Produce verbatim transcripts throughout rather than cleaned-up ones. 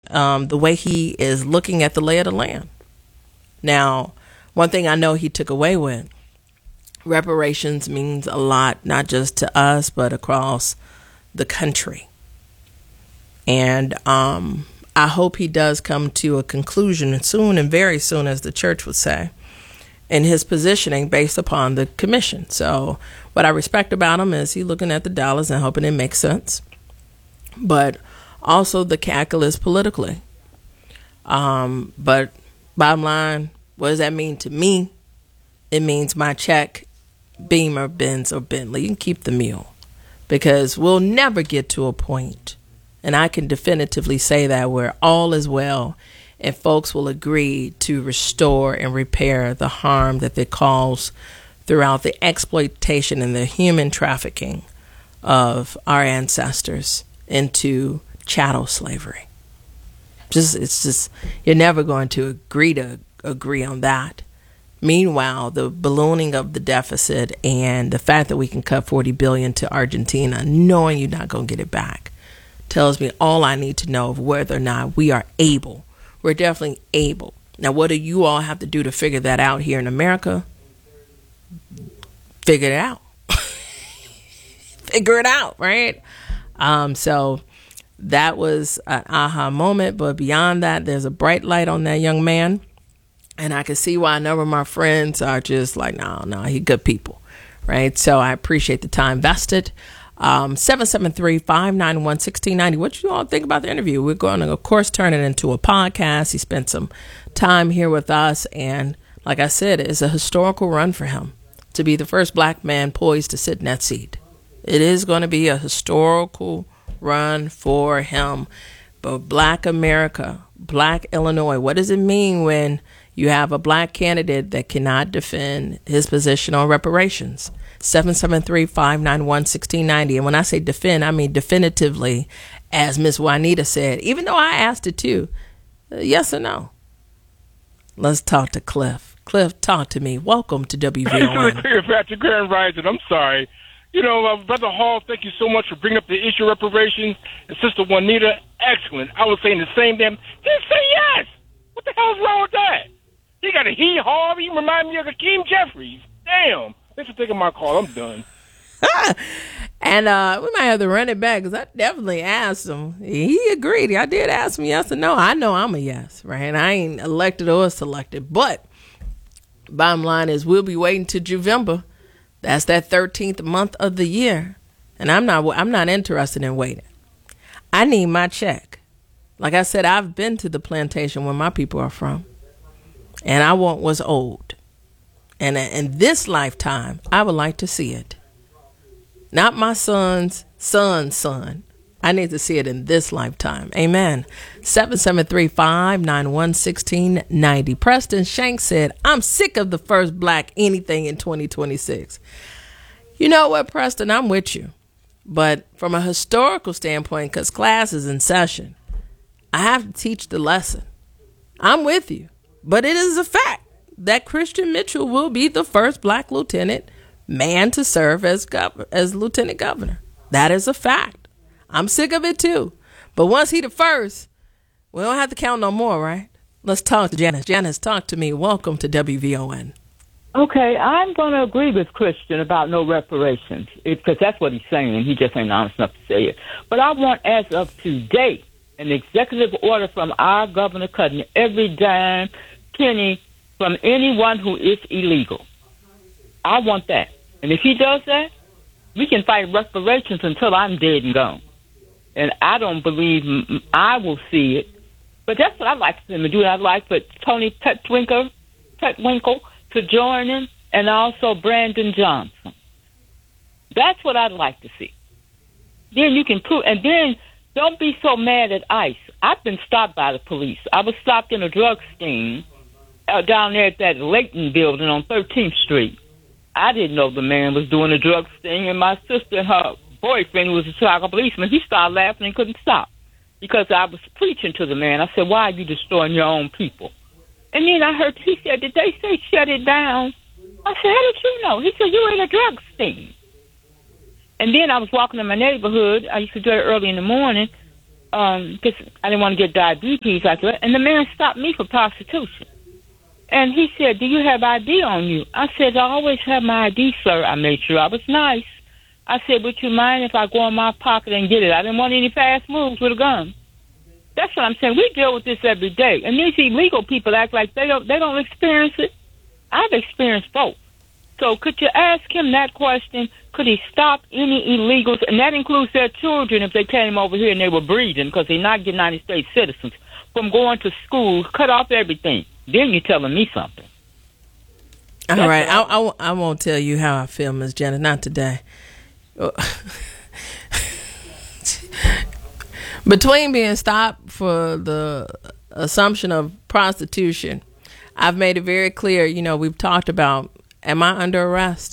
um, the way he is looking at the lay of the land. Now, one thing I know he took away with, reparations means a lot, not just to us, but across the country. And um, I hope he does come to a conclusion soon, and very soon, as the church would say, in his positioning based upon the commission. So what I respect about him is he looking at the dollars and hoping it makes sense, but also the calculus politically. Um, but bottom line, what does that mean to me? It means my check, Beamer, Benz, or Bentley. You can keep the mule, because we'll never get to a point, and I can definitively say that, where all is well and folks will agree to restore and repair the harm that they cause throughout the exploitation and the human trafficking of our ancestors into chattel slavery. Just, it's just, you're never going to agree to agree on that. Meanwhile, the ballooning of the deficit and the fact that we can cut forty billion dollars to Argentina, knowing you're not going to get it back, tells me all I need to know of whether or not we are able. We're definitely able. Now, what do you all have to do to figure that out here in America? Figure it out. Figure it out, right? Um, so that was an aha moment. But beyond that, there's a bright light on that young man. And I can see why a number of my friends are just like, no, no, he good people, right? So I appreciate the time invested. Um, seven seven three, five nine one, one six nine zero. What you all think about the interview? We're going to, of course, turn it into a podcast. He spent some time here with us. And like I said, it's a historical run for him to be the first black man poised to sit in that seat. It is going to be a historical run for him. But black America, black Illinois, what does it mean when you have a black candidate that cannot defend his position on reparations? seven seven three, five nine one, one six nine zero. And when I say defend, I mean definitively, as Miss Juanita said, even though I asked it too, uh, yes or no? Let's talk to Cliff. Cliff, talk to me. Welcome to W V O N. Patrick Grand Rising. I'm sorry. You know, uh, Brother Hall, thank you so much for bringing up the issue of reparations. And Sister Juanita, excellent. I was saying the same damn. Just say yes. What the hell's wrong with that? He got a hee-haw. He remind me of Hakeem Jeffries. Damn. Thanks for taking my call. I'm done. And uh, we might have to run it back, because I definitely asked him. He agreed. I did ask him yes or no. I know I'm a yes, right? I ain't elected or selected. But bottom line is, we'll be waiting to Juvember. That's that thirteenth month of the year. And I'm not, I'm not interested in waiting. I need my check. Like I said, I've been to the plantation where my people are from. And I want what's old. And in this lifetime, I would like to see it. Not my son's son's son. I need to see it in this lifetime. Amen. seven seven three, five nine one, one six nine zero. Preston Shanks said, I'm sick of the first black anything in twenty twenty-six. You know what, Preston? I'm with you. But from a historical standpoint, because class is in session, I have to teach the lesson. I'm with you. But it is a fact that Christian Mitchell will be the first black lieutenant man to serve as gov- as lieutenant governor. That is a fact. I'm sick of it too. But once he the first, we don't have to count no more, right? Let's talk to Janice. Janice, talk to me. Welcome to W V O N. Okay, I'm going to agree with Christian about no reparations, because that's what he's saying. He just ain't honest enough to say it. But I want, as of today, an executive order from our governor cutting every dime, penny from anyone who is illegal. I want that. And if he does that, we can fight reparations until I'm dead and gone. And I don't believe m- I will see it. But that's what I'd like for him to do. I'd like for Tony Petwinkle, Petwinkle to join him, and also Brandon Johnson. That's what I'd like to see. Then you can prove, and then don't be so mad at ICE. I've been stopped by the police. I was stopped in a drug sting uh, down there at that Layton building on thirteenth Street. I didn't know the man was doing a drug sting, and my sister and her boyfriend, who was a Chicago policeman, he started laughing and couldn't stop because I was preaching to the man. I said, why are you destroying your own people? And then I heard, he said, did they say shut it down? I said, how did you know? He said, you were in a drug sting. And then I was walking in my neighborhood. I used to do it early in the morning, um, because I didn't want to get diabetes like that. And the man stopped me for prostitution. And he said, do you have I D on you? I said, I always have my I D, sir. I made sure I was nice. I said, would you mind if I go in my pocket and get it? I didn't want any fast moves with a gun. That's what I'm saying. We deal with this every day. And these illegal people act like they don't, they don't experience it. I've experienced both. So could you ask him that question? Could he stop any illegals? And that includes their children if they came over here and they were breeding, because they're not United States citizens, from going to school, cut off everything. Then you're telling me something. All That's right. I, I, I won't tell you how I feel, Miz Janet. Not today. Between being stopped for the assumption of prostitution, I've made it very clear, you know, we've talked about, am I under arrest?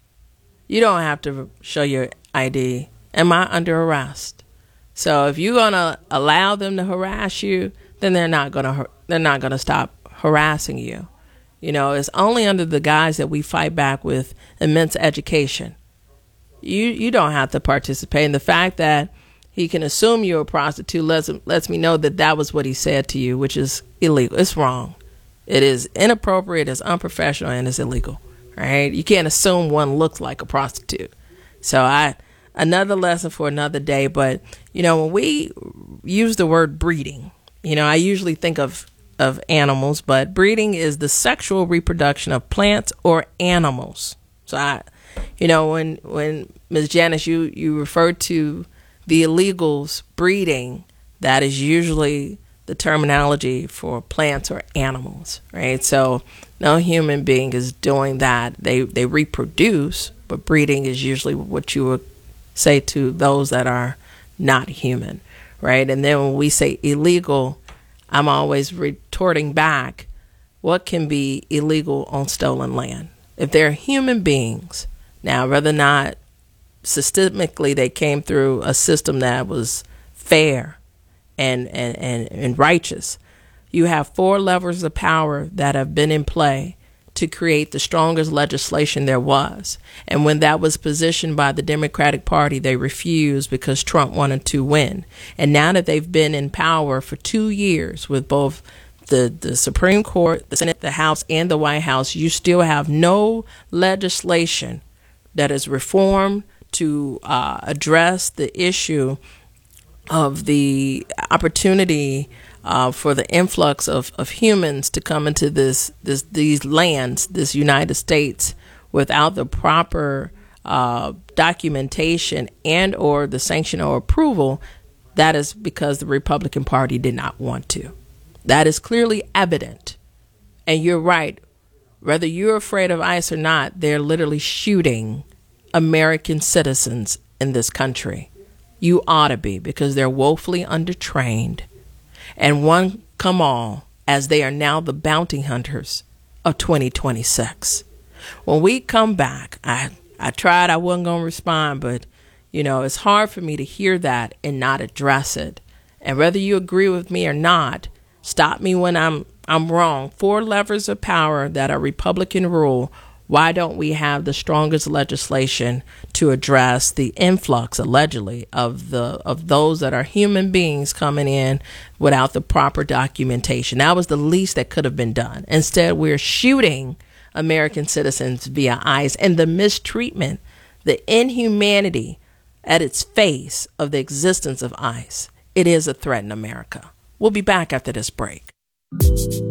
You don't have to show your I D. Am I under arrest? So if you're going to allow them to harass you, then they're not going to they're not going to stop harassing you. You know, it's only under the guise that we fight back with immense education. You you don't have to participate. And the fact that he can assume you're a prostitute lets lets me know that that was what he said to you, which is illegal. It's wrong. It is inappropriate, it's unprofessional, and it's illegal. Right? You can't assume one looks like a prostitute. So I another lesson for another day. But you know, when we use the word breeding, you know, I usually think of of animals, but breeding is the sexual reproduction of plants or animals. So I, you know, when when Miz Janice, you you referred to the illegals breeding, that is usually the terminology for plants or animals, right? So no human being is doing that. They they reproduce, but breeding is usually what you would say to those that are not human, right? And then when we say illegal, I'm always retorting back, what can be illegal on stolen land? If they're human beings, now whether or not systemically they came through a system that was fair and, and, and, and righteous, you have four levers of power that have been in play to create the strongest legislation there was. And when that was positioned by the Democratic Party, they refused because Trump wanted to win. And now that they've been in power for two years with both the, the Supreme Court, the Senate, the House, and the White House, you still have no legislation that is reformed to uh, address the issue of the opportunity Uh, for the influx of, of humans to come into this, this these lands, this United States, without the proper uh, documentation and or the sanction or approval. That is because the Republican Party did not want to. That is clearly evident. And you're right. Whether you're afraid of ICE or not, they're literally shooting American citizens in this country. You ought to be, because they're woefully undertrained. And one come all, as they are now the bounty hunters of twenty twenty-six. When we come back, I I tried, I wasn't going to respond, but, you know, it's hard for me to hear that and not address it. And whether you agree with me or not, stop me when I'm I'm wrong. Four levers of power that are Republican rule. Why don't we have the strongest legislation to address the influx, allegedly, of the of those that are human beings coming in without the proper documentation? That was the least that could have been done. Instead, we're shooting American citizens via ICE, and the mistreatment, the inhumanity at its face of the existence of ICE. It is a threat in America. We'll be back after this break.